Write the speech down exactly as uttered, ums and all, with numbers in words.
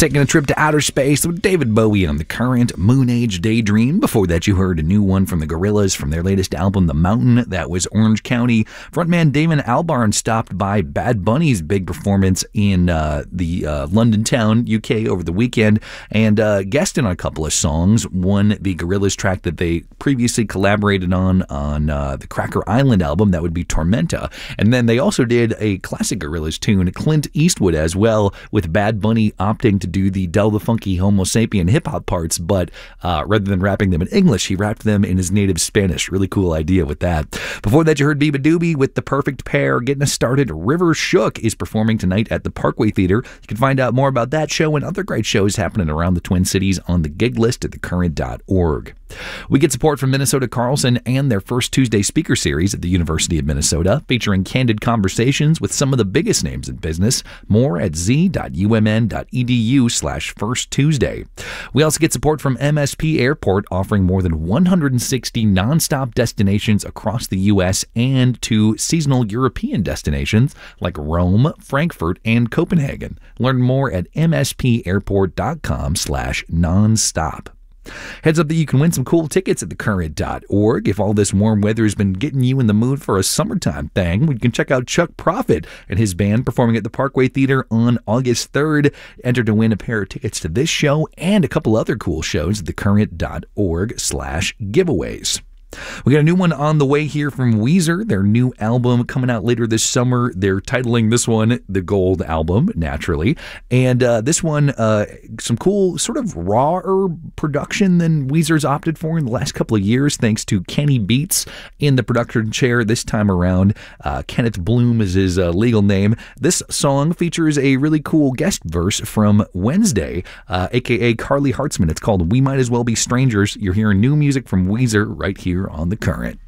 taking a trip to outer space with David Bowie on The Current, Moon Age Daydream. Before that, you heard a new one from the Gorillaz from their latest album, The Mountain. That was Orange County. Frontman Damon Albarn stopped by Bad Bunny's big performance in uh, the uh, London town, U K, over the weekend, and uh, guested on a couple of songs. One, the Gorillaz track that they previously collaborated on on uh, the Cracker Island album, that would be Tormenta. And then they also did a classic Gorillaz tune, Clint Eastwood, as well, with Bad Bunny opting to do the Del the Funky Homo Sapien hip-hop parts, but uh, rather than rapping them in English, he rapped them in his native Spanish. Really cool idea with that. Before that, you heard Biba Doobie with The Perfect Pair. Getting us started, River Shook is performing tonight at the Parkway Theater. You can find out more about that show and other great shows happening around the Twin Cities on the gig list at the current dot org. We get support from Minnesota Carlson and their First Tuesday speaker series at the University of Minnesota, featuring candid conversations with some of the biggest names in business. More at z dot u m n dot e d u slash first Tuesday. We also get support from M S P Airport, offering more than one hundred sixty nonstop destinations across the U S and to seasonal European destinations like Rome, Frankfurt, and Copenhagen. Learn more at m s p airport dot com slash nonstop. Heads up that you can win some cool tickets at the current dot org. If all this warm weather has been getting you in the mood for a summertime thing, we can check out Chuck Prophet and his band performing at the Parkway Theater on August third. Enter to win a pair of tickets to this show and a couple other cool shows at the current dot org slash giveaways. We got a new one on the way here from Weezer, their new album coming out later this summer. They're titling this one The Gold Album, naturally. And uh, this one, uh, some cool sort of rawer production than Weezer's opted for in the last couple of years, thanks to Kenny Beats in the production chair this time around. Uh, Kenneth Bloom is his uh, legal name. This song features a really cool guest verse from Wednesday, uh, a k a. Carly Hartzman. It's called We Might As Well Be Strangers. You're hearing new music from Weezer right here on The Current.